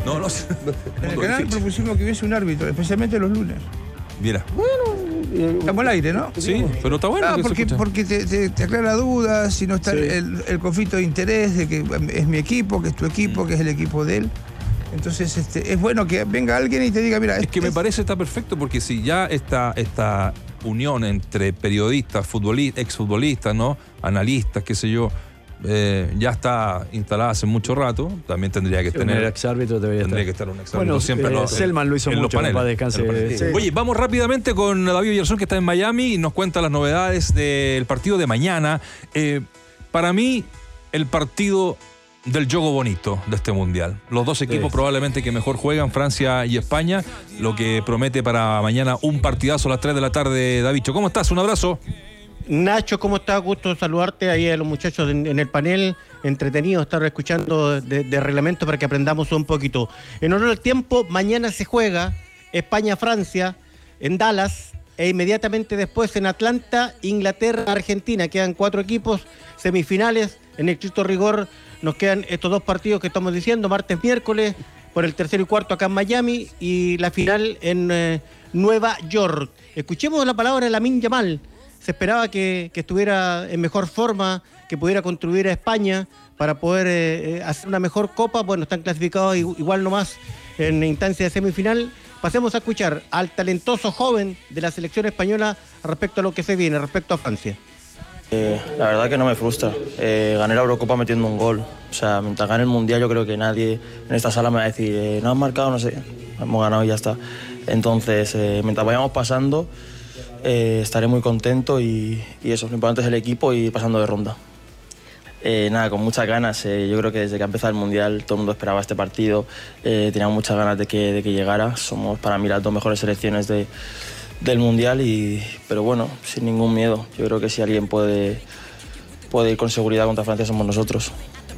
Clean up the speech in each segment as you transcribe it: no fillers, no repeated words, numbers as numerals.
No sé. En el canal propusimos que hubiese un árbitro, especialmente los lunes. Mira. Estamos al aire, ¿no? Sí, pero está bueno. No, porque te aclara dudas, si no está el conflicto de interés de que es mi equipo, que es tu equipo, que es el equipo de él. Entonces es bueno que venga alguien y te diga, mira... Es que me parece está perfecto porque si ya esta unión entre periodistas, exfutbolistas, ¿no? Analistas, qué sé yo, ya está instalada hace mucho rato, también tendría que tener... Un exárbitro tendría que estar un exárbitro. Bueno, siempre Selman lo hizo mucho, para descanse. Sí. Oye, vamos rápidamente con David Villarzón, que está en Miami y nos cuenta las novedades del partido de mañana. Para mí, el partido del juego bonito de este mundial. Los dos equipos probablemente que mejor juegan, Francia y España, lo que promete para mañana un partidazo a las 3 de la tarde. Davicho, ¿cómo estás? Un abrazo. Nacho, ¿cómo estás? Gusto saludarte ahí a los muchachos en el panel. Entretenido estar escuchando de reglamento para que aprendamos un poquito. En honor al tiempo, mañana se juega España-Francia en Dallas e inmediatamente después en Atlanta, Inglaterra-Argentina. Quedan 4 equipos, semifinales. En estricto rigor nos quedan estos 2 partidos que estamos diciendo, martes, miércoles, por el tercero y cuarto acá en Miami y la final en Nueva York. Escuchemos la palabra de Lamine Yamal. Se esperaba que estuviera en mejor forma, que pudiera contribuir a España para poder hacer una mejor copa. Bueno, están clasificados igual nomás en instancia de semifinal. Pasemos a escuchar al talentoso joven de la selección española respecto a lo que se viene, respecto a Francia. La verdad que no me frustra. Gané la Eurocopa metiendo un gol. O sea, mientras gane el Mundial yo creo que nadie en esta sala me va a decir no han marcado, no sé, hemos ganado y ya está. Entonces, mientras vayamos pasando, estaré muy contento y eso, lo importante es el equipo y pasando de ronda. Nada, con muchas ganas. Yo creo que desde que ha empezado el Mundial todo el mundo esperaba este partido. Teníamos muchas ganas de que llegara. Somos para mí las 2 mejores selecciones del Mundial, pero bueno, sin ningún miedo. Yo creo que si alguien puede ir con seguridad contra Francia somos nosotros.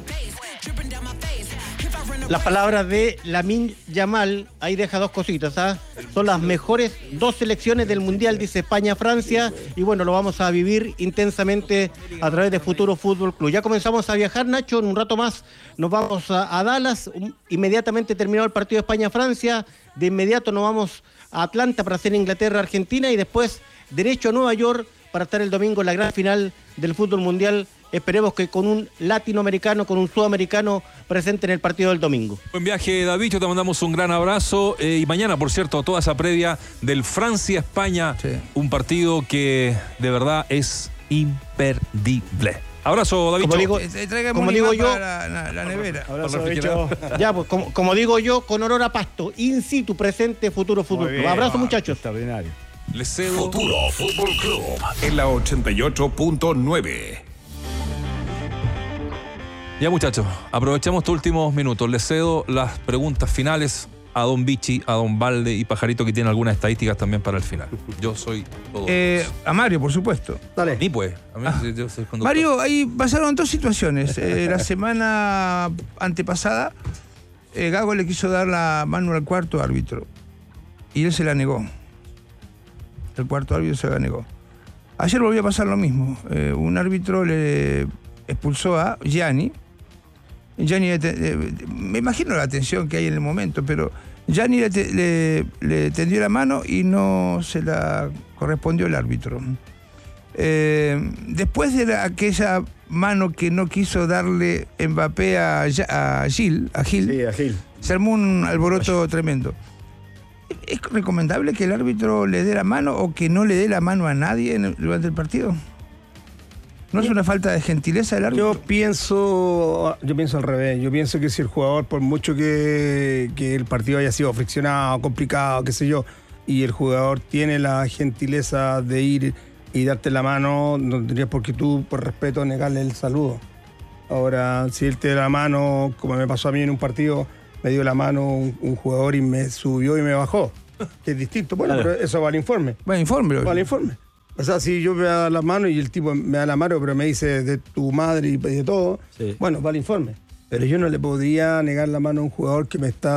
Las palabras de Lamine Yamal, ahí deja 2 cositas, ¿ah? Son las mejores 2 selecciones del Mundial, dice España-Francia, y bueno, lo vamos a vivir intensamente a través de Futuro Fútbol Club. Ya comenzamos a viajar, Nacho, en un rato más nos vamos a Dallas, inmediatamente terminado el partido de España-Francia, de inmediato nos vamos a Atlanta para hacer Inglaterra-Argentina y después derecho a Nueva York para estar el domingo en la gran final del fútbol mundial. Esperemos que con un latinoamericano, con un sudamericano presente en el partido del domingo. Buen viaje, David, te mandamos un gran abrazo. Y mañana, por cierto, toda esa previa del Francia-España, un partido que de verdad es imperdible. Abrazo, David. Como digo yo, la nevera. Abrazo, Davicho. Ya, pues, como digo yo, con olor a pasto, in situ, presente, Futuro Fútbol Club. Abrazo, muchachos. Extraordinario. Les cedo. Futuro Fútbol Club en la 88.9. Ya, muchachos, aprovechamos estos últimos minutos. Les cedo las preguntas finales a don Vichy, a don Valde y Pajarito, que tienen algunas estadísticas también para el final. Yo soy todo. A Mario, por supuesto. Dale. Ni pues. Yo soy conductor. Mario, ahí pasaron 2 situaciones. La semana antepasada, Gago le quiso dar la mano al cuarto árbitro y él se la negó. El cuarto árbitro se la negó. Ayer volvió a pasar lo mismo. Un árbitro le expulsó a Gianni. Gianni, me imagino la tensión que hay en el momento, pero Gianni le tendió la mano y no se la correspondió el árbitro. Después de aquella mano que no quiso darle Mbappé a Gil, Sí, a Gil. se armó un alboroto tremendo. ¿Es recomendable que el árbitro le dé la mano o que no le dé la mano a nadie durante el partido? ¿No es una falta de gentileza del árbitro? Yo pienso al revés. Yo pienso que si el jugador, por mucho que el partido haya sido friccionado, complicado, qué sé yo, y el jugador tiene la gentileza de ir y darte la mano, no tendrías por qué tú, por respeto, negarle el saludo. Ahora, si él te da la mano, como me pasó a mí en un partido, me dio la mano un jugador y me subió y me bajó. Es distinto. Bueno, claro. Pero eso va al informe. Va al informe. Va al informe. O sea, si yo me da la mano y el tipo me da la mano, pero me dice de tu madre y de todo, bueno, va al informe. Pero yo no le podría negar la mano a un jugador que me está